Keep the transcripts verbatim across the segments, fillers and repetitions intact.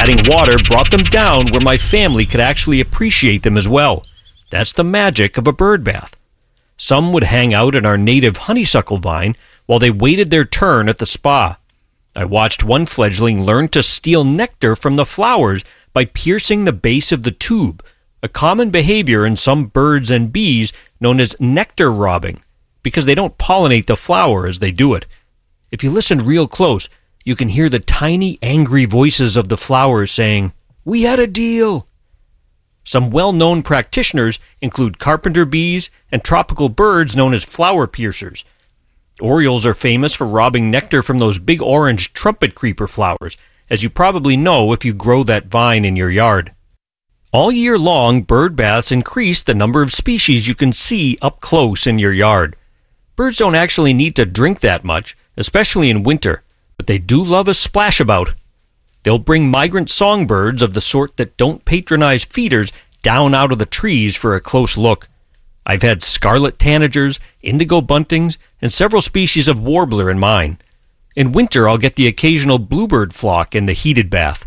adding water brought them down where my family could actually appreciate them as well. That's the magic of a bird bath. Some would hang out in our native honeysuckle vine while they waited their turn at the spa. I watched one fledgling learn to steal nectar from the flowers by piercing the base of the tube, a common behavior in some birds and bees known as nectar robbing, because they don't pollinate the flower as they do it. If you listen real close, you can hear the tiny, angry voices of the flowers saying, "We had a deal." Some well-known practitioners include carpenter bees and tropical birds known as flower piercers. Orioles are famous for robbing nectar from those big orange trumpet creeper flowers, as you probably know if you grow that vine in your yard. All year long, bird baths increase the number of species you can see up close in your yard. Birds don't actually need to drink that much, especially in winter, but they do love a splash about. They'll bring migrant songbirds of the sort that don't patronize feeders down out of the trees for a close look. I've had scarlet tanagers, indigo buntings, and several species of warbler in mine. In winter, I'll get the occasional bluebird flock in the heated bath.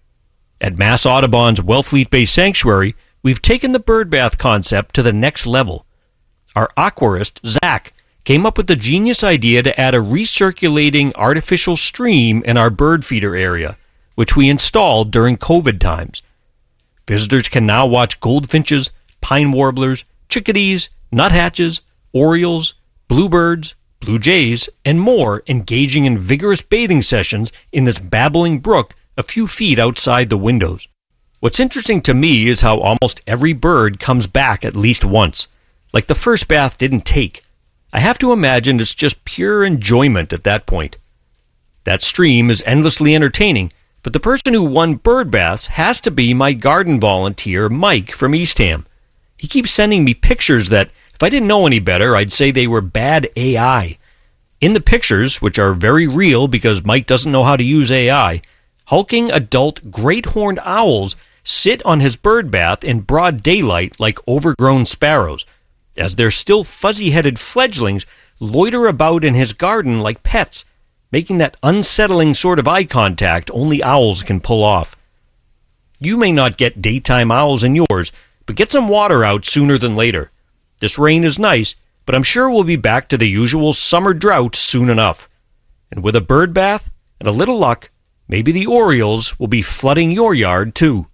At Mass Audubon's Wellfleet Bay Sanctuary, we've taken the bird bath concept to the next level. Our aquarist, Zach, came up with the genius idea to add a recirculating artificial stream in our bird feeder area, which we installed during COVID times. Visitors can now watch goldfinches, pine warblers, chickadees, nuthatches, orioles, bluebirds, blue jays, and more engaging in vigorous bathing sessions in this babbling brook a few feet outside the windows. What's interesting to me is how almost every bird comes back at least once, like the first bath didn't take. I have to imagine it's just pure enjoyment at that point. That stream is endlessly entertaining, but the person who won bird baths has to be my garden volunteer, Mike, from Eastham. He keeps sending me pictures that, if I didn't know any better, I'd say they were bad A I. In the pictures, which are very real because Mike doesn't know how to use A I, hulking adult great horned owls sit on his bird bath in broad daylight like overgrown sparrows, as their still fuzzy-headed fledglings loiter about in his garden like pets, making that unsettling sort of eye contact only owls can pull off. You may not get daytime owls in yours, but get some water out sooner than later. This rain is nice, but I'm sure we'll be back to the usual summer drought soon enough. And with a bird bath and a little luck, maybe the orioles will be flooding your yard too.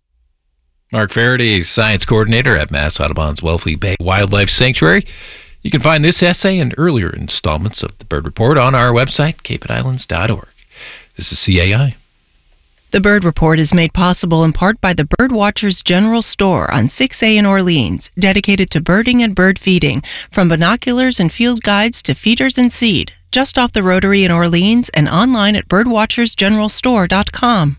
Mark Faraday, Science Coordinator at Mass Audubon's Wellfleet Bay Wildlife Sanctuary. You can find this essay and earlier installments of the Bird Report on our website, cape islands dot org. This is C A I. The Bird Report is made possible in part by the Birdwatchers General Store on six A in Orleans, dedicated to birding and bird feeding, from binoculars and field guides to feeders and seed, just off the Rotary in Orleans and online at birdwatchers general store dot com.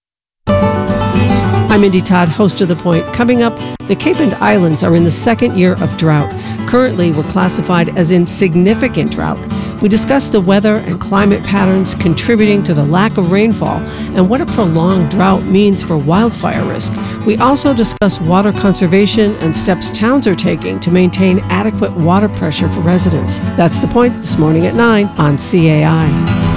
I'm Mindy Todd, host of The Point. Coming up, the Cape and Islands are in the second year of drought. Currently, we're classified as in significant drought. We discuss the weather and climate patterns contributing to the lack of rainfall and what a prolonged drought means for wildfire risk. We also discuss water conservation and steps towns are taking to maintain adequate water pressure for residents. That's The Point this morning at nine on C A I.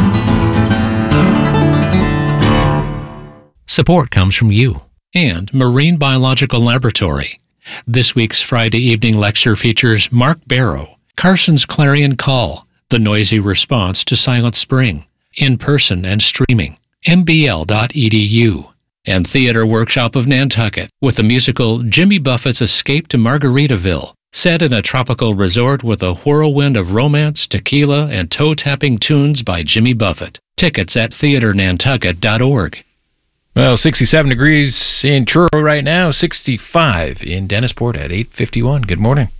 Support comes from you and Marine Biological Laboratory. This week's Friday evening lecture features Mark Barrow, Carson's Clarion Call, the noisy response to Silent Spring, in person and streaming, m b l dot e d u, and Theater Workshop of Nantucket with the musical Jimmy Buffett's Escape to Margaritaville, set in a tropical resort with a whirlwind of romance, tequila, and toe-tapping tunes by Jimmy Buffett. Tickets at theater nantucket dot org. Well, sixty-seven degrees in Truro right now, sixty-five in Dennisport at eight fifty-one. Good morning.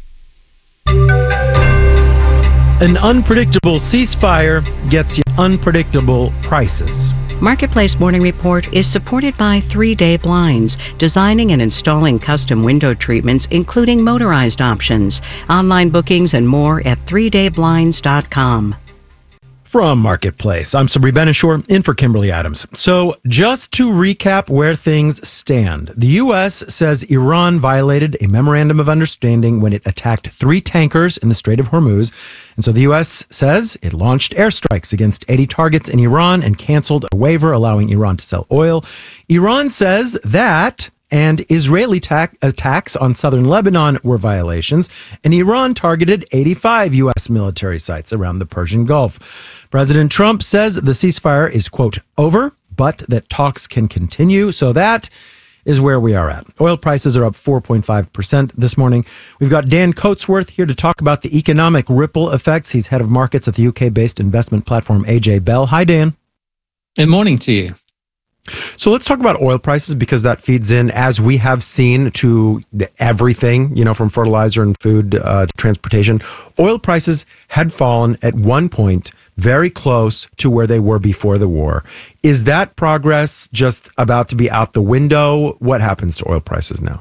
An unpredictable ceasefire gets you unpredictable prices. Marketplace Morning Report is supported by three day Blinds, designing and installing custom window treatments, including motorized options. Online bookings and more at three day blinds dot com. From Marketplace, I'm Sabri Benishore, in for Kimberly Adams. So just to recap where things stand, the U S says Iran violated a memorandum of understanding when it attacked three tankers in the Strait of Hormuz. And so the U S says it launched airstrikes against eighty targets in Iran and canceled a waiver allowing Iran to sell oil. Iran says that and Israeli ta- attacks on southern Lebanon were violations, and Iran targeted eighty-five U S military sites around the Persian Gulf. President Trump says the ceasefire is, quote, over, but that talks can continue. So that is where we are at. Oil prices are up four point five percent this morning. We've got Dan Coatsworth here to talk about the economic ripple effects. He's head of markets at the U K-based investment platform A J Bell. Hi, Dan. Good morning to you. So let's talk about oil prices, because that feeds in, as we have seen, to everything, you know, from fertilizer and food uh, to transportation. Oil prices had fallen at one point very close to where they were before the war. Is that progress just about to be out the window? What happens to oil prices now?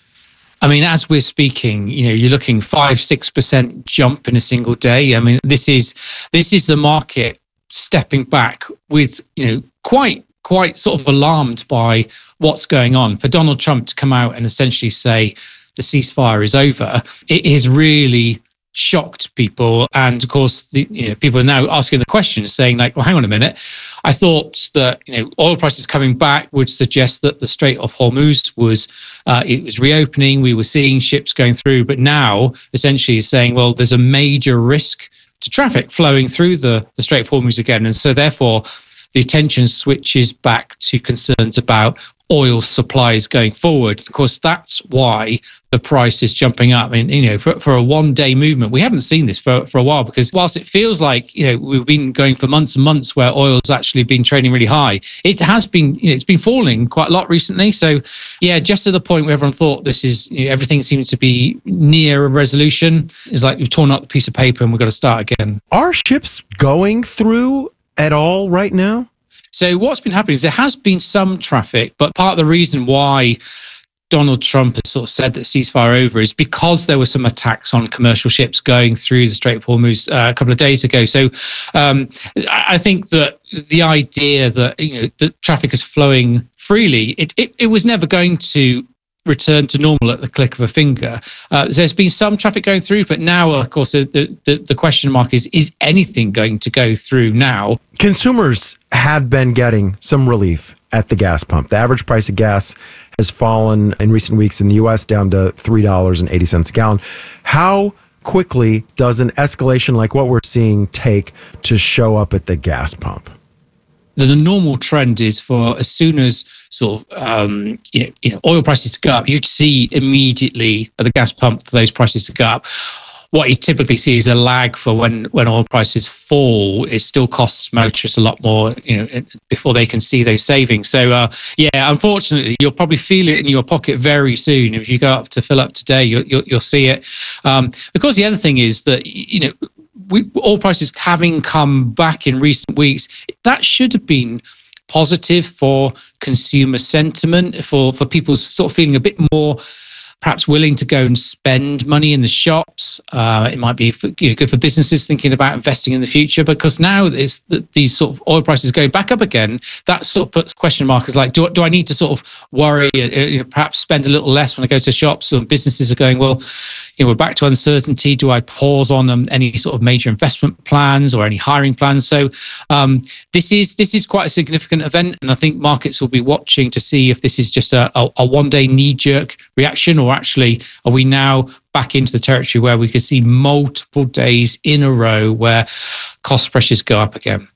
I mean, as we're speaking, you know, you're looking five, six percent jump in a single day. I mean, this is this is the market stepping back with, you know, quite quite sort of alarmed by what's going on. For Donald Trump to come out and essentially say the ceasefire is over, it has really shocked people. And of course, the, you know, people are now asking the question, saying like, well, hang on a minute. I thought that, you know, oil prices coming back would suggest that the Strait of Hormuz was, uh, it was reopening. We were seeing ships going through, but now essentially is saying, well, there's a major risk to traffic flowing through the, the Strait of Hormuz again. And so therefore, the attention switches back to concerns about oil supplies going forward. Of course, that's why the price is jumping up. I mean, you know, for, for a one-day movement, we haven't seen this for, for a while, because whilst it feels like, you know, we've been going for months and months where oil's actually been trading really high, it has been, you know, it's been falling quite a lot recently. So, yeah, just to the point where everyone thought this is, you know, everything seems to be near a resolution. It's like we've torn up the piece of paper and we've got to start again. Are ships going through at all right now? So what's been happening is there has been some traffic, but part of the reason why Donald Trump has sort of said that ceasefire over is because there were some attacks on commercial ships going through the Strait of Hormuz uh, a couple of days ago. So um, I think that the idea that, you know, the traffic is flowing freely, it, it, it was never going to return to normal at the click of a finger. Uh, there's been some traffic going through, but now, of course, the, the, the question mark is, is anything going to go through now? Consumers had been getting some relief at the gas pump. The average price of gas has fallen in recent weeks in the U S down to three dollars and eighty cents a gallon. How quickly does an escalation like what we're seeing take to show up at the gas pump? The normal trend is for as soon as sort of um, you know, you know, oil prices to go up, you'd see immediately at the gas pump for those prices to go up. What you typically see is a lag for when, when oil prices fall. It still costs motorists a lot more, you know, before they can see those savings. So, uh, yeah, unfortunately, you'll probably feel it in your pocket very soon. If you go up to fill up today, you'll, you'll, you'll see it. Um, because the other thing is that, you know, we, oil prices having come back in recent weeks, that should have been positive for consumer sentiment, for, for people sort of feeling a bit more perhaps willing to go and spend money in the shops. Uh, it might be for, you know, good for businesses thinking about investing in the future, because now it's the, these sort of oil prices going back up again. That sort of puts question markers like, do, do I need to sort of worry, uh, you know, perhaps spend a little less when I go to shops? Or businesses are going, well, you know, we're back to uncertainty. Do I pause on um, any sort of major investment plans or any hiring plans? So um, this is this is quite a significant event, and I think markets will be watching to see if this is just a, a, a one-day knee-jerk reaction, or actually are we now back into the territory where we could see multiple days in a row where cost pressures go up again.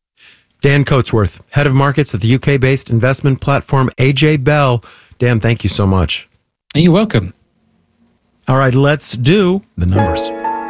Dan Coatsworth, head of markets at the U K-based investment platform A J Bell. Dan, thank you so much. You're welcome. All right, let's do the numbers.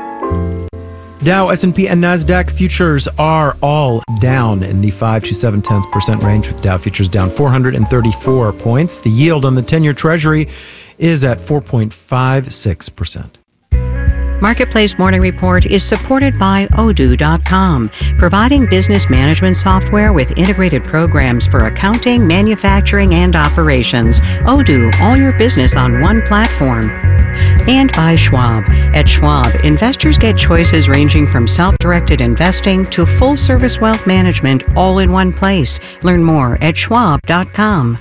Dow, S and P, and NASDAQ futures are all down in the five to seven tenths percent range, with Dow futures down four hundred thirty-four points. The yield on the ten-year Treasury is at four point five six percent. Marketplace Morning Report is supported by Odoo dot com, providing business management software with integrated programs for accounting, manufacturing, and operations. Odoo, all your business on one platform. And by Schwab. At Schwab, investors get choices ranging from self-directed investing to full-service wealth management all in one place. Learn more at schwab dot com.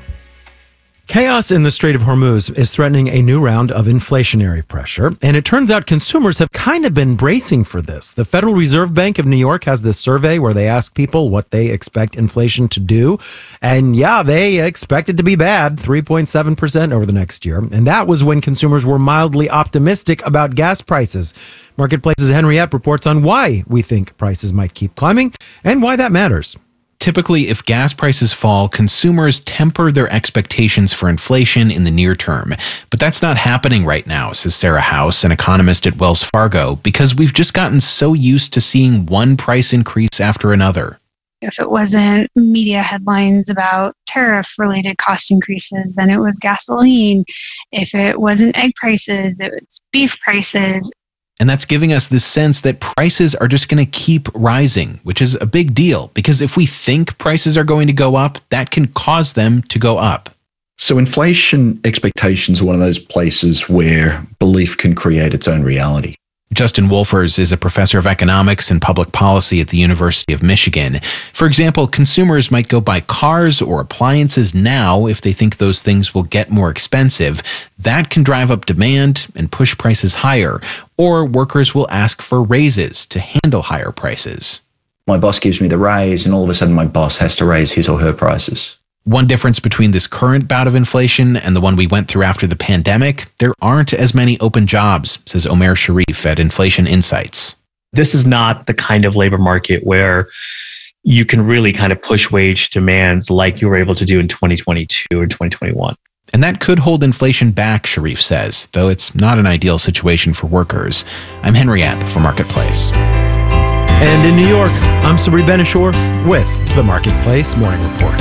Chaos in the Strait of Hormuz is threatening a new round of inflationary pressure, and it turns out consumers have kind of been bracing for this. The Federal Reserve Bank of New York has this survey where they ask people what they expect inflation to do, and yeah, they expect it to be bad, three point seven percent over the next year, and that was when consumers were mildly optimistic about gas prices. Marketplace's Henry Epp reports on why we think prices might keep climbing and why that matters. Typically, if gas prices fall, consumers temper their expectations for inflation in the near term. But that's not happening right now, says Sarah House, an economist at Wells Fargo, because we've just gotten so used to seeing one price increase after another. If it wasn't media headlines about tariff-related cost increases, then it was gasoline. If it wasn't egg prices, it was beef prices. And that's giving us this sense that prices are just going to keep rising, which is a big deal, because if we think prices are going to go up, that can cause them to go up. So inflation expectations are one of those places where belief can create its own reality. Justin Wolfers is a professor of economics and public policy at the University of Michigan. For example, consumers might go buy cars or appliances now if they think those things will get more expensive. That can drive up demand and push prices higher. Or workers will ask for raises to handle higher prices. My boss gives me the raise, and all of a sudden my boss has to raise his or her prices. One difference between this current bout of inflation and the one we went through after the pandemic, there aren't as many open jobs, says Omer Sharif at Inflation Insights. This is not the kind of labor market where you can really kind of push wage demands like you were able to do in twenty twenty-two or twenty twenty-one. And that could hold inflation back, Sharif says, though it's not an ideal situation for workers. I'm Henry Epp for Marketplace. And in New York, I'm Sabri Benishore with the Marketplace Morning Report.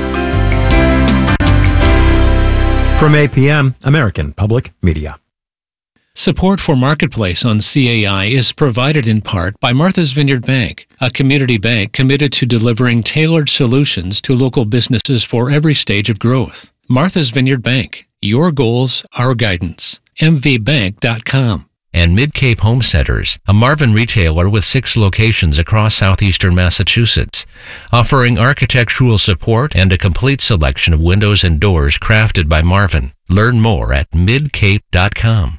From A P M, American Public Media. Support for Marketplace on C A I is provided in part by Martha's Vineyard Bank, a community bank committed to delivering tailored solutions to local businesses for every stage of growth. Martha's Vineyard Bank, your goals, our guidance. m v bank dot com. And Mid-Cape Home Centers, a Marvin retailer with six locations across southeastern Massachusetts, offering architectural support and a complete selection of windows and doors crafted by Marvin. Learn more at mid cape dot com.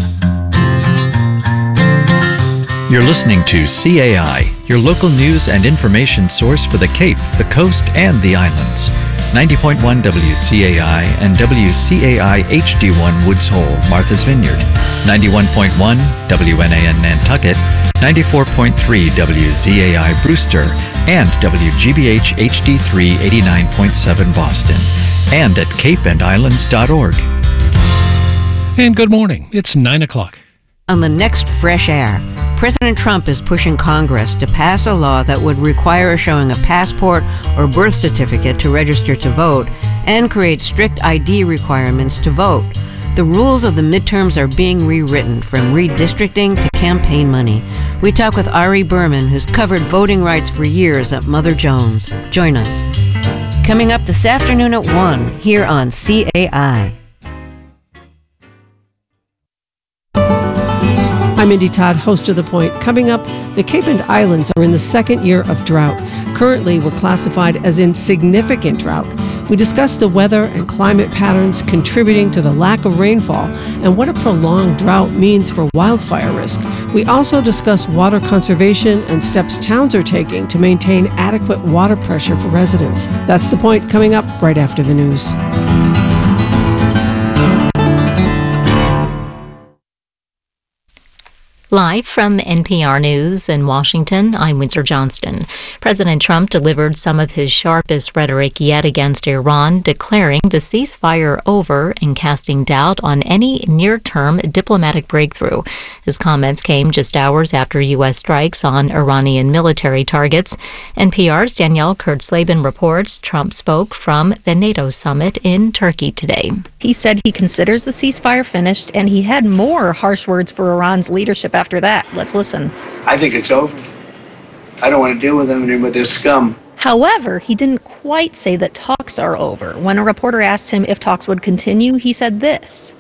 You're listening to C A I, your local news and information source for the Cape, the Coast, and the Islands. ninety point one W C A I and W C A I H D one Woods Hole, Martha's Vineyard. ninety-one point one W N A N Nantucket, ninety-four point three W Z A I Brewster, and W G B H H D three eighty-nine point seven Boston, and at cape and islands dot org. And good morning. It's nine o'clock. On the next Fresh Air, President Trump is pushing Congress to pass a law that would require showing a passport or birth certificate to register to vote and create strict I D requirements to vote. The rules of the midterms are being rewritten, from redistricting to campaign money. We talk with Ari Berman, who's covered voting rights for years at Mother Jones. Join us. Coming up this afternoon at one, here on C A I. I'm Indy Todd, host of The Point. Coming up, the Cape and Islands are in the second year of drought. Currently, we're classified as in significant drought. We discuss the weather and climate patterns contributing to the lack of rainfall and what a prolonged drought means for wildfire risk. We also discuss water conservation and steps towns are taking to maintain adequate water pressure for residents. That's The Point, coming up right after the news. Live from N P R News in Washington, I'm Windsor Johnston. President Trump delivered some of his sharpest rhetoric yet against Iran, declaring the ceasefire over and casting doubt on any near-term diplomatic breakthrough. His comments came just hours after U S strikes on Iranian military targets. N P R's Danielle Kurtzleben reports Trump spoke from the NATO summit in Turkey today. He said he considers the ceasefire finished, and he had more harsh words for Iran's leadership after that. Let's listen. I think it's over. I don't want to deal with them anymore. They're scum. However, he didn't quite say that talks are over. When a reporter asked him if talks would continue, he said this.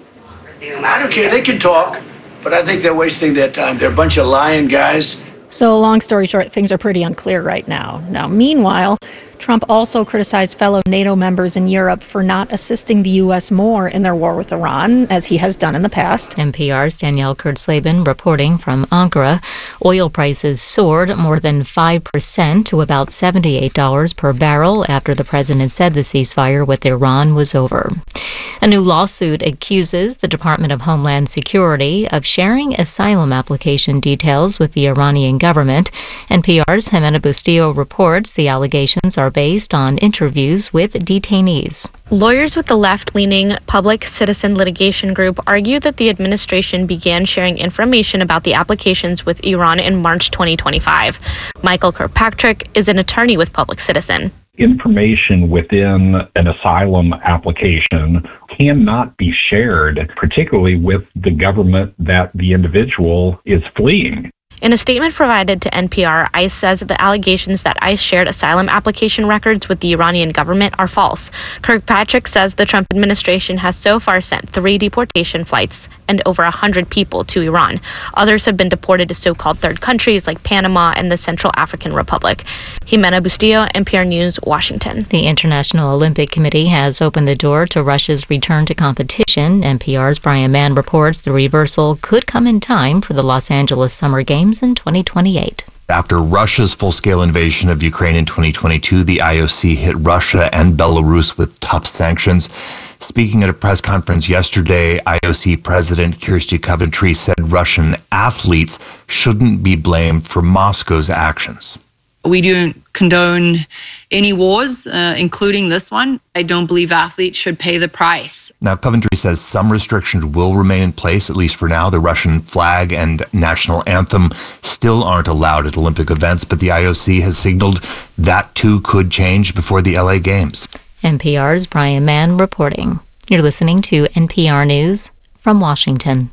I don't care. They can talk, but I think they're wasting their time. They're a bunch of lying guys. So, long story short, things are pretty unclear right now. Now, meanwhile, Trump also criticized fellow NATO members in Europe for not assisting the U S more in their war with Iran, as he has done in the past. N P R's Danielle Kurtzleben reporting from Ankara. Oil prices soared more than five percent to about seventy-eight dollars per barrel after the president said the ceasefire with Iran was over. A new lawsuit accuses the Department of Homeland Security of sharing asylum application details with the Iranian government. N P R's Jimena Bustillo reports the allegations are based on interviews with detainees. Lawyers with the left-leaning Public Citizen Litigation Group argue that the administration began sharing information about the applications with Iran in March twenty twenty-five. Michael Kirkpatrick is an attorney with Public Citizen. Information within an asylum application cannot be shared, particularly with the government that the individual is fleeing. In a statement provided to N P R, ICE says the allegations that ICE shared asylum application records with the Iranian government are false. Kirkpatrick says the Trump administration has so far sent three deportation flights and over one hundred people to Iran. Others have been deported to so-called third countries like Panama and the Central African Republic. Jimena Bustillo, N P R News, Washington. The International Olympic Committee has opened the door to Russia's return to competition. N P R's Brian Mann reports the reversal could come in time for the Los Angeles Summer Games in twenty twenty-eight. After Russia's full-scale invasion of Ukraine in twenty twenty-two, the I O C hit Russia and Belarus with tough sanctions. Speaking at a press conference yesterday, I O C President Kirsty Coventry said Russian athletes shouldn't be blamed for Moscow's actions. We don't condone any wars, uh, including this one. I don't believe athletes should pay the price. Now, Coventry says some restrictions will remain in place, at least for now. The Russian flag and national anthem still aren't allowed at Olympic events, but the I O C has signaled that too could change before the L A Games. N P R's Brian Mann reporting. You're listening to N P R News from Washington.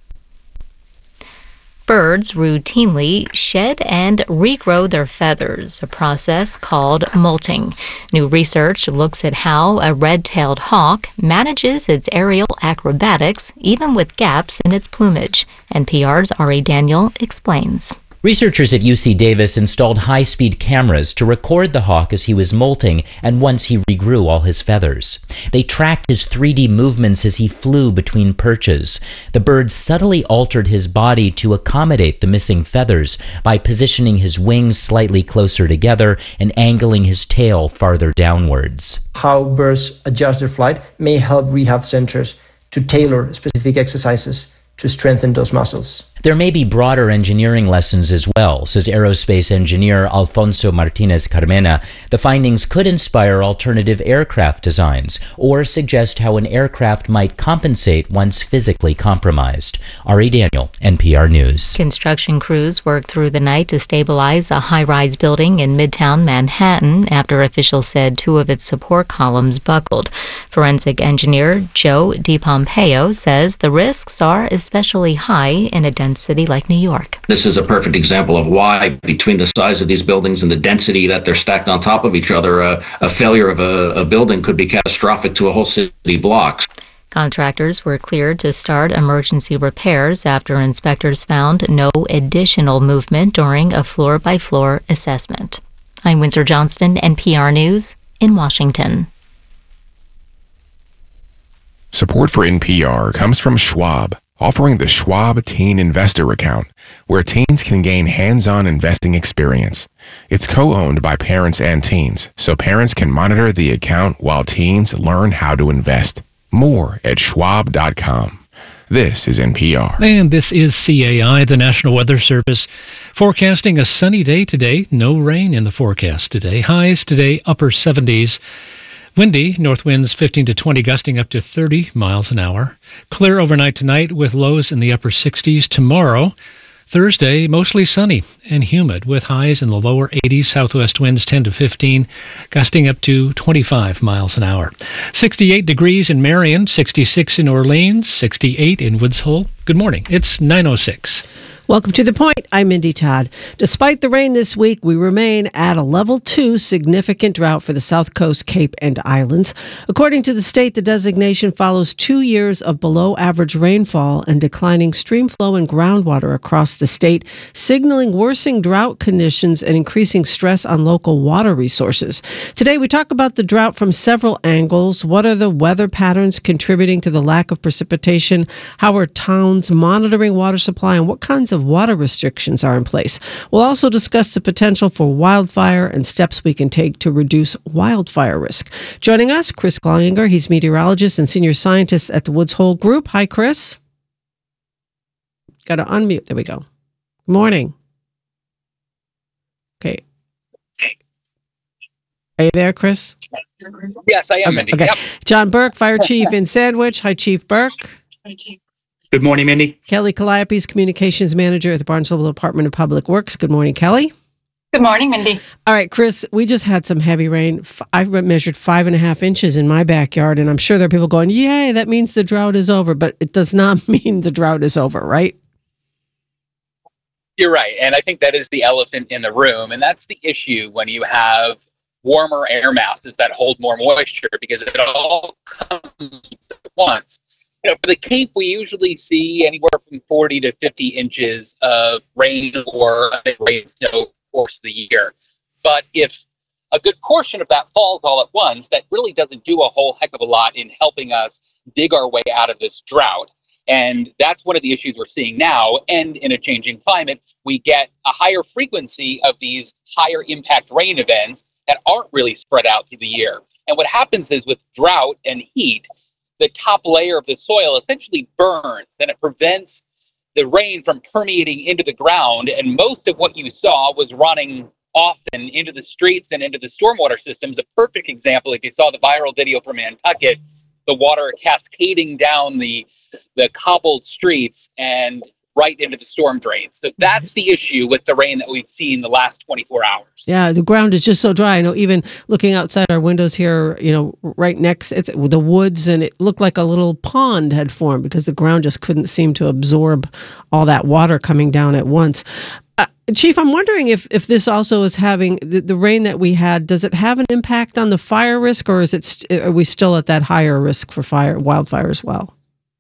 Birds routinely shed and regrow their feathers, a process called molting. New research looks at how a red-tailed hawk manages its aerial acrobatics, even with gaps in its plumage. N P R's Ari Daniel explains. Researchers at U C Davis installed high-speed cameras to record the hawk as he was molting and once he regrew all his feathers. They tracked his three D movements as he flew between perches. The bird subtly altered his body to accommodate the missing feathers by positioning his wings slightly closer together and angling his tail farther downwards. How birds adjust their flight may help rehab centers to tailor specific exercises to strengthen those muscles. There may be broader engineering lessons as well, says aerospace engineer Alfonso Martinez Carmena. The findings could inspire alternative aircraft designs or suggest how an aircraft might compensate once physically compromised. Ari Daniel, N P R News. Construction crews worked through the night to stabilize a high-rise building in Midtown Manhattan after officials said two of its support columns buckled. Forensic engineer Joe DiPompeo says the risks are especially high in a dense city like New York. This is a perfect example of why, between the size of these buildings and the density that they're stacked on top of each other, uh, a failure of a, a building could be catastrophic to a whole city block. Contractors were cleared to start emergency repairs after inspectors found no additional movement during a floor-by-floor assessment. I'm Windsor Johnston, N P R News in Washington. Support for N P R comes from Schwab, offering the Schwab Teen Investor Account, where teens can gain hands-on investing experience. It's co-owned by parents and teens, so parents can monitor the account while teens learn how to invest. More at schwab dot com. This is N P R. And this is C A I, the National Weather Service, forecasting a sunny day today. No rain in the forecast today. Highs today, upper seventies. Windy, north winds fifteen to twenty, gusting up to thirty miles an hour. Clear overnight tonight with lows in the upper sixties. Tomorrow, Thursday, mostly sunny and humid with highs in the lower eighties, southwest winds ten to fifteen, gusting up to twenty-five miles an hour. sixty-eight degrees in Marion, sixty-six in Orleans, sixty-eight in Woods Hole. Good morning. It's nine oh six. Welcome to The Point. I'm Mindy Todd. Despite the rain this week, we remain at a level two significant drought for the South Coast, Cape, and Islands. According to the state, the designation follows two years of below average rainfall and declining stream flow and groundwater across the state, signaling worsening drought conditions and increasing stress on local water resources. Today, we talk about the drought from several angles. What are the weather patterns contributing to the lack of precipitation? How are towns monitoring water supply, and what kinds of water restrictions are in place? We'll also discuss the potential for wildfire and steps we can take to reduce wildfire risk. Joining us, Chris Glollinger. He's meteorologist and senior scientist at the Woods Hole Group. Hi, Chris. Got to unmute. There we go. Good morning. Okay. Are you there, Chris? Yes, I am, okay. Mindy. Okay. Yep. John Burke, Fire Chief in Sandwich. Hi, Chief Burke. Good morning, Mindy. Kelly Calliope's Communications Manager at the Barnstable Department of Public Works. Good morning, Kelly. Good morning, Mindy. All right, Chris, we just had some heavy rain. I measured five and a half inches in my backyard, and I'm sure there are people going, yay, that means the drought is over, but it does not mean the drought is over, right? You're right, and I think that is the elephant in the room, and that's the issue when you have warmer air masses that hold more moisture, because it all comes at once. You know, for the Cape, we usually see anywhere from forty to fifty inches of rain or rain snow over the course of the year. But if a good portion of that falls all at once, that really doesn't do a whole heck of a lot in helping us dig our way out of this drought. And that's one of the issues we're seeing now. And in a changing climate, we get a higher frequency of these higher impact rain events that aren't really spread out through the year. And what happens is with drought and heat, the top layer of the soil essentially burns, and it prevents the rain from permeating into the ground. And most of what you saw was running often into the streets and into the stormwater systems. A perfect example, if you saw the viral video from Nantucket, the water cascading down the the cobbled streets and right into the storm drain. So that's the issue with the rain that we've seen the last twenty-four hours. Yeah, the ground is just so dry. I know even looking outside our windows here, you know, right next, it's the woods, and it looked like a little pond had formed because the ground just couldn't seem to absorb all that water coming down at once. Uh, Chief, I'm wondering if, if this also is having, the, the rain that we had, does it have an impact on the fire risk, or is it st- are we still at that higher risk for fire, wildfire as well?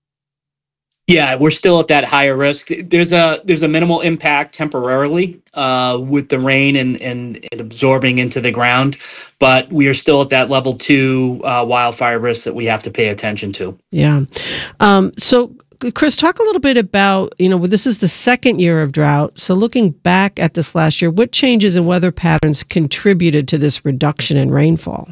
Yeah, we're still at that higher risk. There's a there's a minimal impact temporarily uh, with the rain and, and, and absorbing into the ground, but we are still at that level two uh, wildfire risk that we have to pay attention to. Yeah. Um, so, Chris, talk a little bit about, you know, this is the second year of drought. So looking back at this last year, what changes in weather patterns contributed to this reduction in rainfall?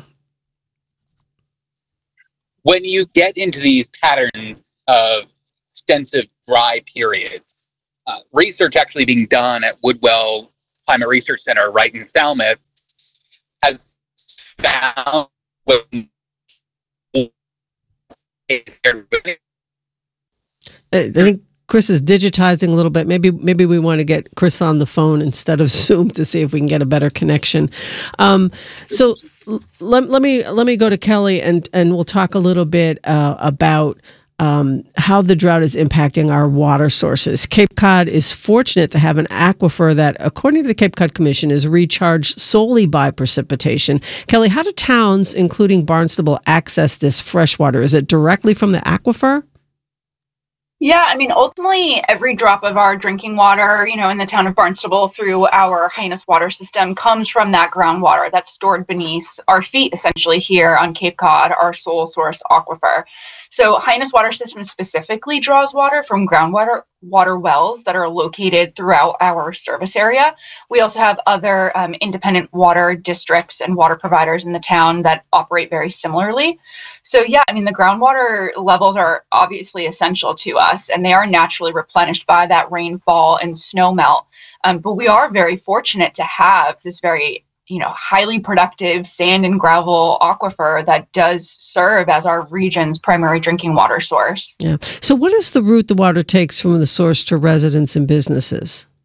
When you get into these patterns of extensive dry periods, uh, research actually being done at Woodwell Climate Research Center right in Falmouth has found I think Chris is digitizing a little bit. Maybe maybe we want to get Chris on the phone instead of Zoom to see if we can get a better connection. Um, so let, let me let me go to Kelly, and, and we'll talk a little bit uh, about Um, how the drought is impacting our water sources. Cape Cod is fortunate to have an aquifer that, according to the Cape Cod Commission, is recharged solely by precipitation. Kelly, how do towns, including Barnstable, access this fresh water? Is it directly from the aquifer? Yeah, I mean, ultimately, every drop of our drinking water, you know, in the town of Barnstable through our Hyannis water system comes from that groundwater that's stored beneath our feet, essentially here on Cape Cod, our sole source aquifer. So Hyannis water system specifically draws water from groundwater water wells that are located throughout our service area. We also have other um, independent water districts and water providers in the town that operate very similarly. So yeah, I mean, the groundwater levels are obviously essential to us, and they are naturally replenished by that rainfall and snow melt. Um, but we are very fortunate to have this very you know, highly productive sand and gravel aquifer that does serve as our region's primary drinking water source. Yeah. So what is the route the water takes from the source to residents and businesses?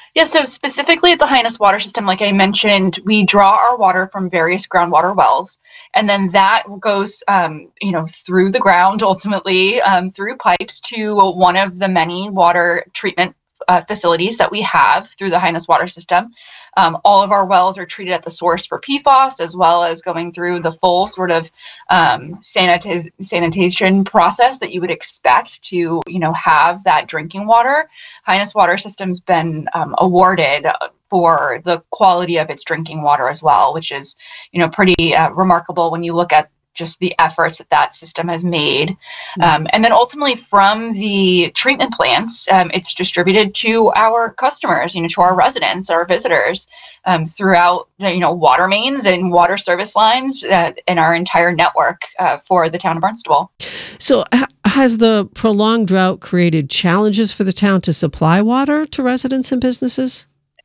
Yeah, so specifically at the Hyannis Water System, like I mentioned, we draw our water from various groundwater wells, and then that goes, um, you know, through the ground, ultimately um, through pipes to one of the many water treatment uh, facilities that we have through the Hyannis Water System. Um, all of our wells are treated at the source for P FAS, as well as going through the full sort of um, sanitiz- sanitation process that you would expect to, you know, have that drinking water. Hyannis Water System's been um, awarded for the quality of its drinking water as well, which is, you know, pretty uh, remarkable when you look at just the efforts that that system has made. Um, and then ultimately from the treatment plants, um, it's distributed to our customers, you know, to our residents, our visitors, um, throughout, you know, water mains and water service lines uh, in our entire network uh, for the town of Barnstable. So ha- has the prolonged drought created challenges for the town to supply water to residents and businesses?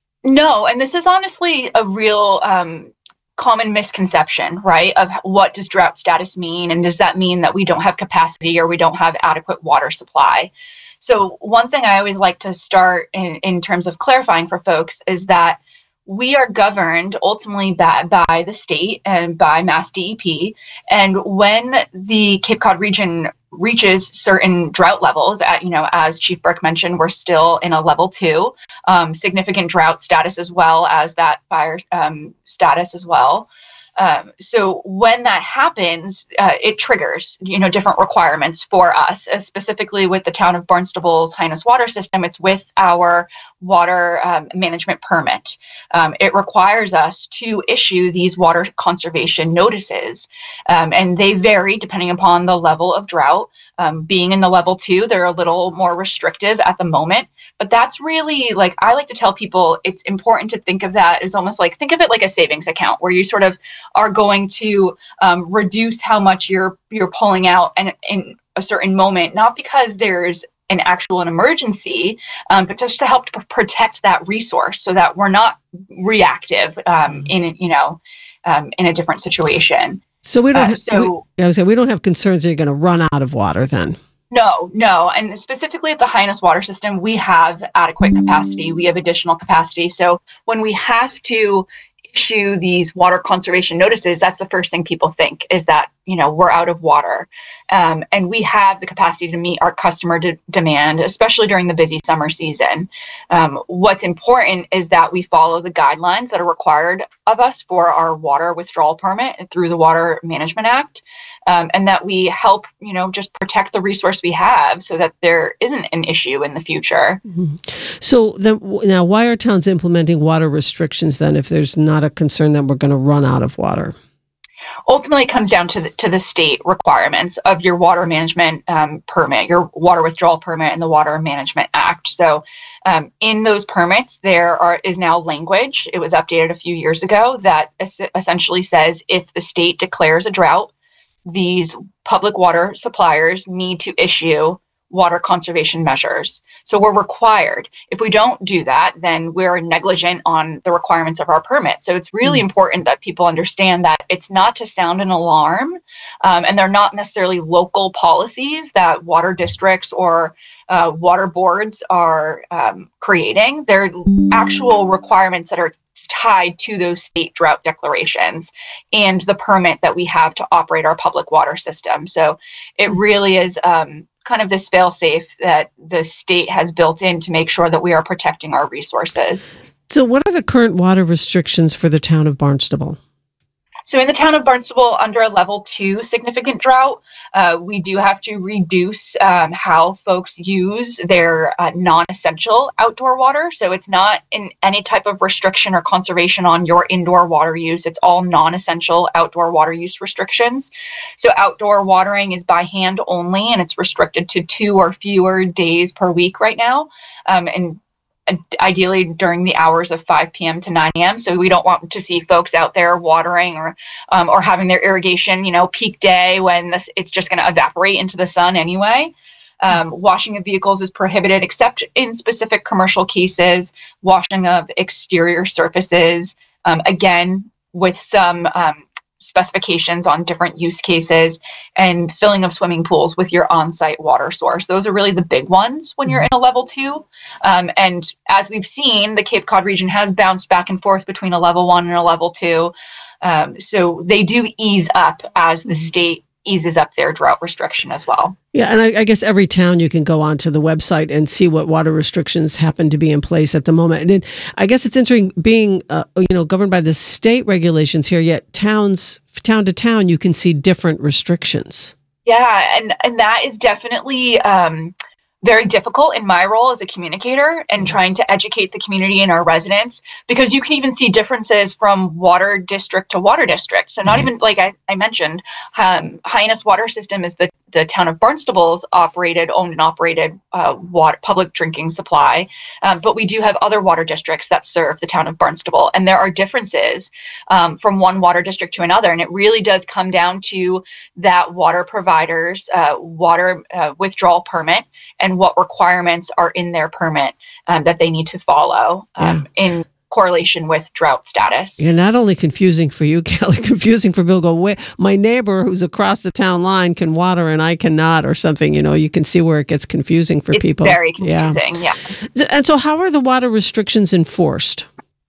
No, and this is honestly a real um, common misconception, right, of what does drought status mean, and does that mean that we don't have capacity or we don't have adequate water supply? So one thing I always like to start in, in terms of clarifying for folks is that we are governed ultimately by, by the state and by Mass D E P. And when the Cape Cod region reaches certain drought levels, at, you know, as Chief Burke mentioned, we're still in a level two, um, significant drought status, as well as that fire um, status as well. Um, so when that happens, uh, it triggers, you know, different requirements for us, uh, specifically with the town of Barnstable's Hyannis Water System. It's with our water um, management permit. Um, it requires us to issue these water conservation notices, um, and they vary depending upon the level of drought. Um, being in the level two, they're a little more restrictive at the moment, but that's really, like, I like to tell people it's important to think of that as almost like, think of it like a savings account where you sort of are going to um, reduce how much you're you're pulling out in, in a certain moment, not because there's an actual an emergency, um, but just to help to protect that resource so that we're not reactive um, in you know um, in a different situation. So we don't. Uh, so we, I was saying we don't have concerns that you're going to run out of water then. No, no. And specifically at the Hyannis Water System, we have adequate capacity. We have additional capacity. So when we have to issue these water conservation notices, that's the first thing people think is that, you know, we're out of water. Um, and we have the capacity to meet our customer de- demand, especially during the busy summer season. Um, what's important is that we follow the guidelines that are required of us for our water withdrawal permit through the Water Management Act, um, and that we help, you know, just protect the resource we have so that there isn't an issue in the future. Mm-hmm. So then, now, why are towns implementing water restrictions then if there's not a concern that we're going to run out of water? Ultimately, it comes down to the, to the state requirements of your water management um, permit, your water withdrawal permit, and the Water Management Act. So um, in those permits, there are is now language. It was updated a few years ago that es- essentially says if the state declares a drought, these public water suppliers need to issue water conservation measures. So we're required. If we don't do that, then we're negligent on the requirements of our permit. So it's really mm-hmm. important that people understand that it's not to sound an alarm, um, and they're not necessarily local policies that water districts or uh, water boards are um, creating. They're actual requirements that are tied to those state drought declarations and the permit that we have to operate our public water system. So it really is um, kind of this fail-safe that the state has built in to make sure that we are protecting our resources. So what are the current water restrictions for the town of Barnstable? So in the town of Barnstable, under a level two significant drought, uh, we do have to reduce um, how folks use their uh, non-essential outdoor water. So it's not in any type of restriction or conservation on your indoor water use. It's all non-essential outdoor water use restrictions. So outdoor watering is by hand only, and it's restricted to two or fewer days per week right now. Um, and ideally during the hours of five p.m. to nine a.m. So we don't want to see folks out there watering or um, or having their irrigation, you know, peak day when this, it's just going to evaporate into the sun anyway. Um, washing of vehicles is prohibited except in specific commercial cases. Washing of exterior surfaces, um, again, with some um, specifications on different use cases, and filling of swimming pools with your on-site water source. Those are really the big ones when you're in a level two. Um, and as we've seen, the Cape Cod region has bounced back and forth between a level one and a level two. Um, so they do ease up as the state eases up their drought restriction as well. Yeah, and I, I guess every town you can go onto the website and see what water restrictions happen to be in place at the moment. And it, I guess it's interesting being, uh, you know, governed by the state regulations here, yet towns, town to town, you can see different restrictions. Yeah, and, and that is definitely um, very difficult in my role as a communicator and trying to educate the community and our residents, because you can even see differences from water district to water district. So not mm-hmm. even like I, I mentioned, um, Hyannis Water System is the, the town of Barnstable's operated, owned and operated uh, water, public drinking supply. Um, but we do have other water districts that serve the town of Barnstable. And there are differences um, from one water district to another. And it really does come down to that water provider's uh, water uh, withdrawal permit and what requirements are in their permit um, that they need to follow um, yeah. in correlation with drought status. Yeah, not only confusing for you, Kelly, confusing for Bill. Go, wait, my neighbor who's across the town line can water and I cannot, or something. You know, you can see where it gets confusing for it's people. It's very confusing, yeah. yeah. And so how are the water restrictions enforced?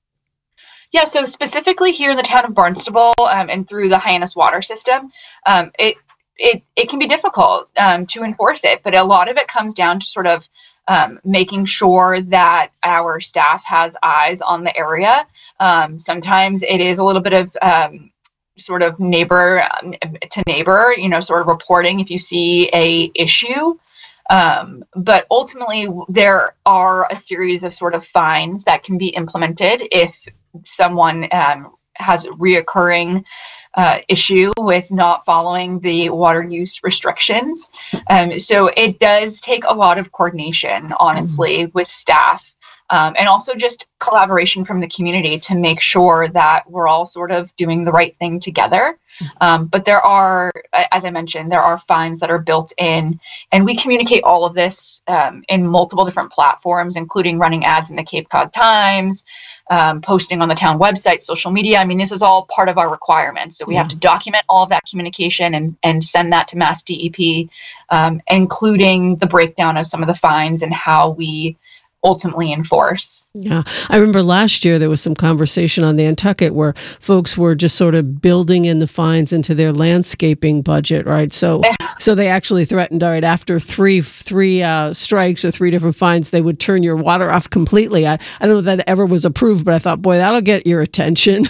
Yeah, so specifically here in the town of Barnstable um, and through the Hyannis Water System, um, it It it can be difficult um, to enforce it, but a lot of it comes down to sort of um, making sure that our staff has eyes on the area. Um, sometimes it is a little bit of um, sort of neighbor um, to neighbor, you know, sort of reporting if you see a issue. Um, but ultimately, there are a series of sort of fines that can be implemented if someone um, has reoccurring Uh, issue with not following the water use restrictions. Um, so it does take a lot of coordination, honestly, mm-hmm. with staff um, and also just collaboration from the community to make sure that we're all sort of doing the right thing together. Um, but there are, as I mentioned, there are fines that are built in, and we communicate all of this um, in multiple different platforms, including running ads in the Cape Cod Times, um, posting on the town website, social media. I mean, this is all part of our requirements. So we yeah. have to document all of that communication and, and send that to Mass D E P, um, including the breakdown of some of the fines and how we ultimately enforce. Yeah. I remember last year there was some conversation on Nantucket where folks were just sort of building in the fines into their landscaping budget, right? So so they actually threatened, all right, after three three uh, strikes or three different fines, they would turn your water off completely. I, I don't know if that ever was approved, but I thought, boy, that'll get your attention.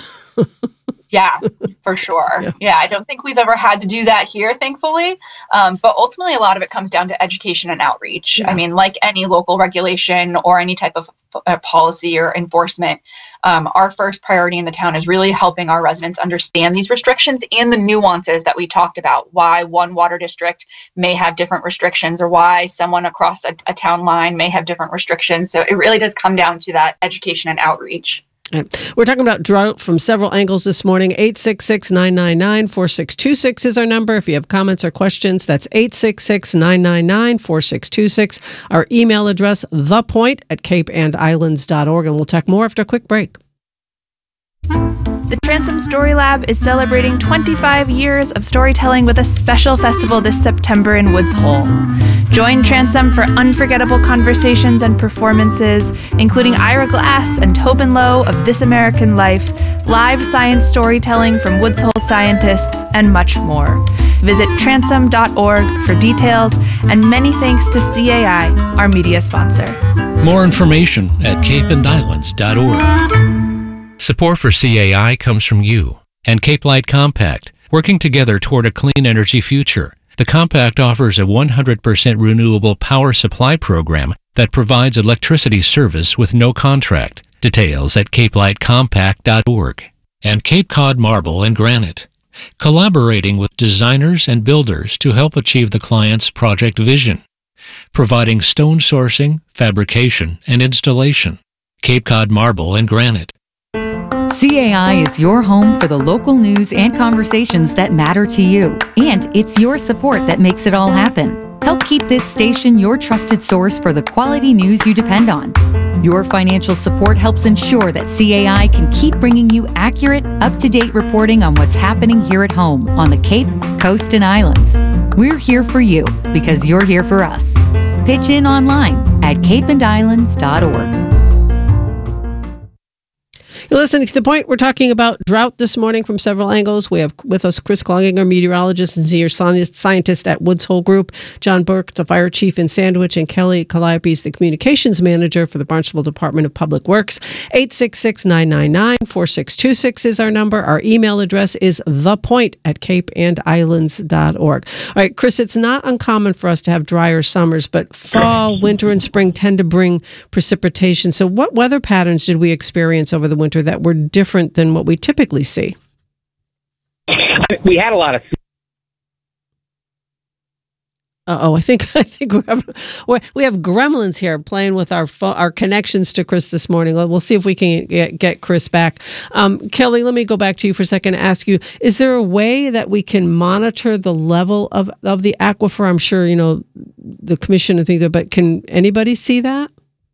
Yeah, for sure. Yeah. yeah, I don't think we've ever had to do that here, thankfully. Um, but ultimately, a lot of it comes down to education and outreach. Yeah. I mean, like any local regulation or any type of uh, policy or enforcement, um, our first priority in the town is really helping our residents understand these restrictions and the nuances that we talked about, why one water district may have different restrictions or why someone across a, a town line may have different restrictions. So it really does come down to that education and outreach. We're talking about drought from several angles this morning. eight six six, nine nine nine, four six two six is our number. If you have comments or questions, that's eight six six, nine nine nine, four six two six. Our email address, thepoint at cape and islands dot org. And we'll talk more after a quick break. The Transom Story Lab is celebrating twenty-five years of storytelling with a special festival this September in Woods Hole. Join Transom for unforgettable conversations and performances, including Ira Glass and Tobin Lowe of This American Life, live science storytelling from Woods Hole scientists, and much more. Visit transom dot org for details, and many thanks to C A I, our media sponsor. More information at cape and islands dot org. Support for C A I comes from you and Cape Light Compact, working together toward a clean energy future. The Compact offers a one hundred percent renewable power supply program that provides electricity service with no contract. Details at cape light compact dot org. And Cape Cod Marble and Granite, collaborating with designers and builders to help achieve the client's project vision, providing stone sourcing, fabrication, and installation. Cape Cod Marble and Granite. C A I is your home for the local news and conversations that matter to you. And it's your support that makes it all happen. Help keep this station your trusted source for the quality news you depend on. Your financial support helps ensure that C A I can keep bringing you accurate, up-to-date reporting on what's happening here at home on the Cape, Coast, and Islands. We're here for you because you're here for us. Pitch in online at cape and islands dot org. You're listening to The Point. We're talking about drought this morning from several angles. We have with us Chris Cloninger, meteorologist and senior scientist at Woods Hole Group, John Burke, the fire chief in Sandwich, and Kelly Calliope, the communications manager for the Barnstable Department of Public Works. eight six six, nine nine nine, four six two six is our number. Our email address is thepoint at cape and islands dot org. All right, Chris, it's not uncommon for us to have drier summers, but fall, winter, and spring tend to bring precipitation. So what weather patterns did we experience over the winter that were different than what we typically see? We had a lot of. Uh-oh, I think I think we're, we're, we have gremlins here playing with our fo- our connections to Chris this morning. We'll see if we can get, get Chris back. Um, Kelly, let me go back to you for a second and ask you, is there a way that we can monitor the level of, of the aquifer? I'm sure, you know, the commission and things, but can anybody see that?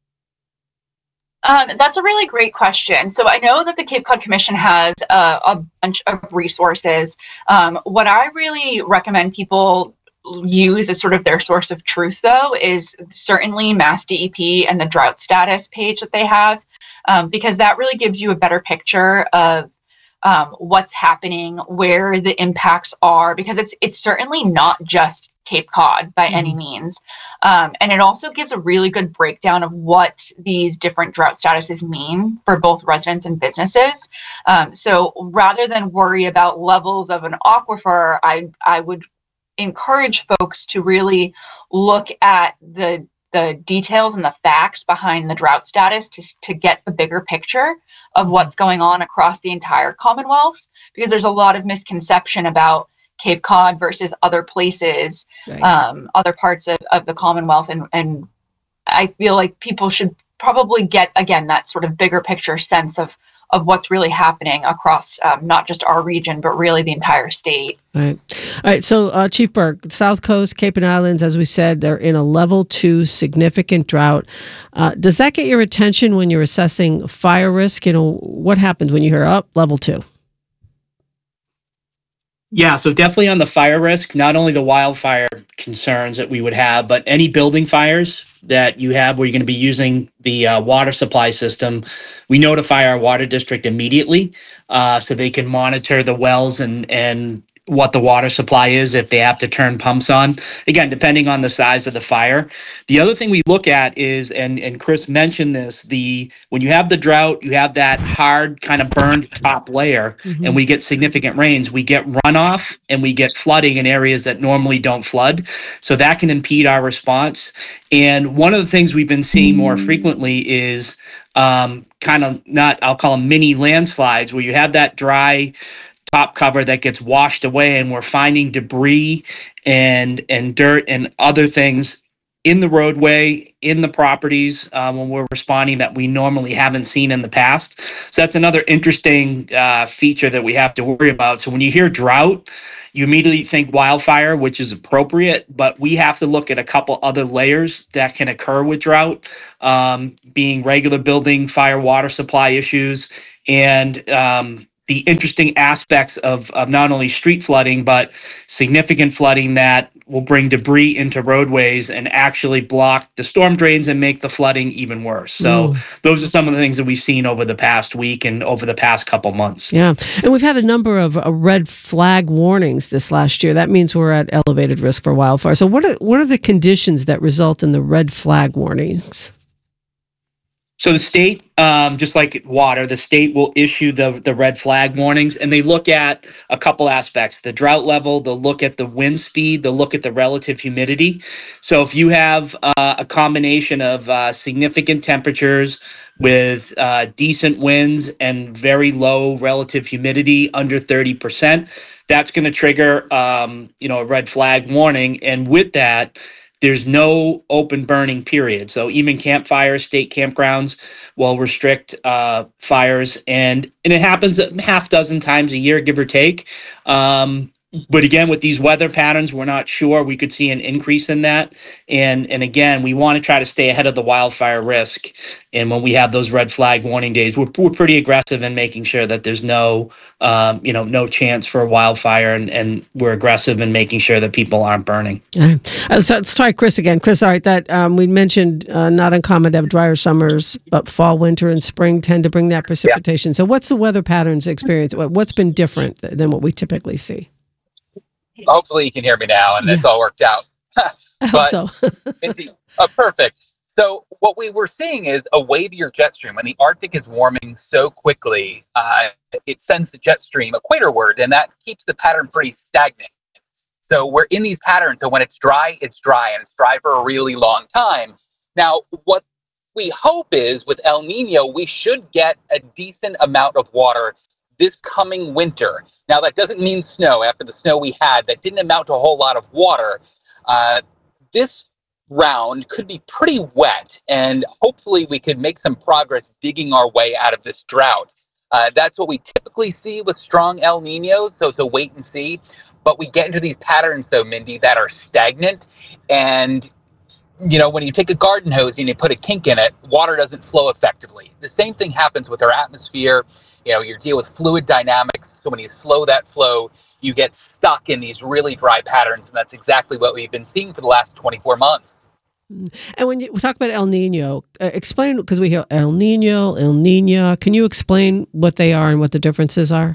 Um, that's a really great question. So I know that the Cape Cod Commission has uh, a bunch of resources. Um, what I really recommend people use as sort of their source of truth, though, is certainly Mass D E P and the drought status page that they have, um, because that really gives you a better picture of um, what's happening, where the impacts are, because it's it's certainly not just Cape Cod by mm-hmm. any means. Um, and it also gives a really good breakdown of what these different drought statuses mean for both residents and businesses. Um, so rather than worry about levels of an aquifer, I I would encourage folks to really look at the the details and the facts behind the drought status to, to get the bigger picture of what's going on across the entire Commonwealth, because there's a lot of misconception about Cape Cod versus other places, right. um, other parts of, of the Commonwealth. And, and I feel like people should probably get, again, that sort of bigger picture sense of, of what's really happening across um, not just our region, but really the entire state. All right. All right. So, uh, Chief Burke, South Coast, Cape and Islands, as we said, they're in a level two significant drought. Uh, does that get your attention when you're assessing fire risk? You know, what happens when you hear up oh, level two? Yeah, so definitely on the fire risk, not only the wildfire concerns that we would have, but any building fires that you have where you're going to be using the uh, water supply system, we notify our water district immediately uh, so they can monitor the wells and and what the water supply is if they have to turn pumps on. Again, depending on the size of the fire. The other thing we look at is, and, and Chris mentioned this, the when you have the drought, you have that hard kind of burned top layer, mm-hmm. and we get significant rains, we get runoff and we get flooding in areas that normally don't flood. So that can impede our response. And one of the things we've been seeing more frequently is um, kind of not, I'll call them mini landslides, where you have that dry top cover that gets washed away, and we're finding debris and and dirt and other things in the roadway, in the properties uh, when we're responding that we normally haven't seen in the past. So that's another interesting uh, feature that we have to worry about. So when you hear drought, you immediately think wildfire, which is appropriate, but we have to look at a couple other layers that can occur with drought, um, being regular building, fire, water supply issues, and um, the interesting aspects of, of not only street flooding, but significant flooding that will bring debris into roadways and actually block the storm drains and make the flooding even worse. So mm. those are some of the things that we've seen over the past week and over the past couple months. Yeah. And we've had a number of uh, red flag warnings this last year. That means we're at elevated risk for wildfire. So what are, what are the conditions that result in the red flag warnings? So the state, um, just like water, the state will issue the the red flag warnings, and they look at a couple aspects: the drought level, they'll look at the wind speed, they'll look at the relative humidity. So if you have uh, a combination of uh, significant temperatures with uh, decent winds and very low relative humidity, under thirty percent, that's going to trigger um, you know, a red flag warning. And with that, there's no open burning period. So even campfires, state campgrounds will restrict uh, fires. And, and it happens a half dozen times a year, give or take. Um, but again, with these weather patterns, we're not sure. We could see an increase in that. And and again, we want to try to stay ahead of the wildfire risk. And when we have those red flag warning days, we're, we're pretty aggressive in making sure that there's no, um, you know, no chance for a wildfire. And, and we're aggressive in making sure that people aren't burning. Uh, so let's try Chris again. Chris, all right, that um, we mentioned uh, not uncommon to have drier summers, but fall, winter, and spring tend to bring that precipitation. Yeah. So what's the weather patterns experience? What's been different than what we typically see? Hopefully you can hear me now and yeah. It's all worked out. I hope so. Indeed. Uh, perfect. So what we were seeing is a wavier jet stream. When the Arctic is warming so quickly, uh, it sends the jet stream equatorward, and that keeps the pattern pretty stagnant. So we're in these patterns. So when it's dry, it's dry, and it's dry for a really long time. Now, what we hope is with El Nino, we should get a decent amount of water this coming winter. Now, that doesn't mean snow. After the snow we had, that didn't amount to a whole lot of water. Uh, this round could be pretty wet, and hopefully we could make some progress digging our way out of this drought. Uh, that's what we typically see with strong El Ninos, so it's a wait and see. But we get into these patterns, though, Mindy, that are stagnant. And, you know, when you take a garden hose and you put a kink in it, water doesn't flow effectively. The same thing happens with our atmosphere. You know, you deal with fluid dynamics. So when you slow that flow, you get stuck in these really dry patterns. And that's exactly what we've been seeing for the last twenty-four months. And when you we talk about El Nino, uh, explain, because we hear El Nino, El Nina. Can you explain what they are and what the differences are?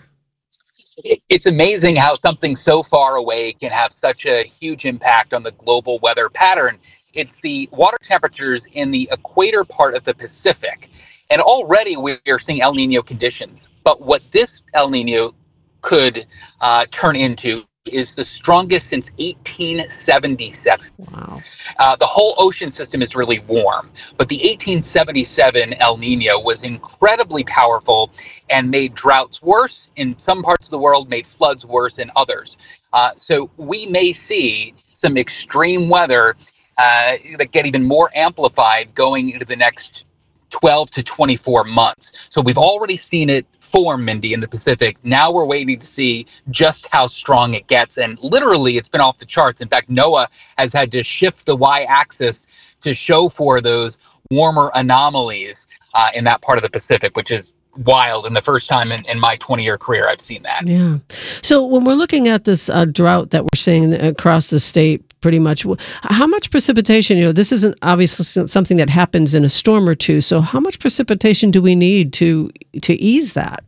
It's amazing how something so far away can have such a huge impact on the global weather pattern. It's the water temperatures in the equator part of the Pacific. And already we're seeing El Nino conditions. But what this El Nino could uh, turn into is the strongest since eighteen seventy-seven. Wow. Uh, the whole ocean system is really warm, but the eighteen seventy-seven El Nino was incredibly powerful and made droughts worse in some parts of the world, made floods worse in others. Uh, so we may see some extreme weather uh, that get even more amplified going into the next twelve to twenty-four months. So we've already seen it form, Mindy, in the Pacific. Now we're waiting to see just how strong it gets. And literally, it's been off the charts. In fact, NOAA has had to shift the y-axis to show for those warmer anomalies uh, in that part of the Pacific, which is wild. And the first time in, in my twenty-year career I've seen that. Yeah. So when we're looking at this uh, drought that we're seeing across the state, pretty much, how much precipitation, you know, this isn't obviously something that happens in a storm or two. So how much precipitation do we need to to ease that?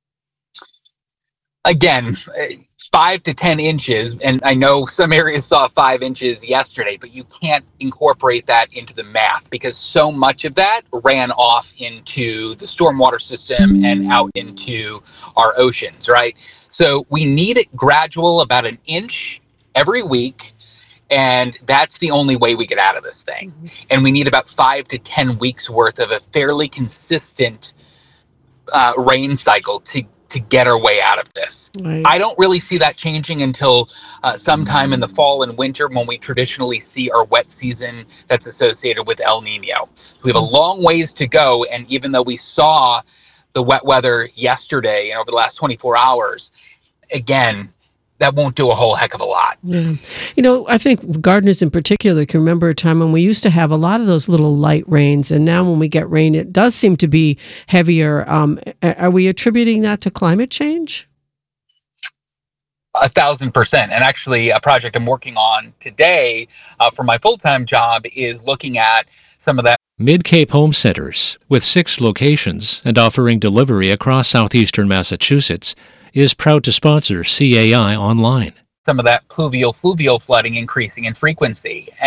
Again, five to ten inches. And I know some areas saw five inches yesterday, but you can't incorporate that into the math because so much of that ran off into the stormwater system and out into our oceans, right? So we need it gradual, about an inch every week. And that's the only way we get out of this thing. And we need about five to ten weeks worth of a fairly consistent uh, rain cycle to, to get our way out of this. Right. I don't really see that changing until uh, sometime in the fall and winter when we traditionally see our wet season that's associated with El Nino. We have a long ways to go. And even though we saw the wet weather yesterday and over the last twenty-four hours, again, that won't do a whole heck of a lot. Yeah. You know, I think gardeners in particular can remember a time when we used to have a lot of those little light rains, and now when we get rain, it does seem to be heavier. Um, are we attributing that to climate change? A thousand percent. And actually, a project I'm working on today uh, for my full-time job is looking at some of that. Mid-Cape Home Centers, with six locations and offering delivery across southeastern Massachusetts, is proud to sponsor C A I Online. Some of that pluvial fluvial flooding increasing in frequency.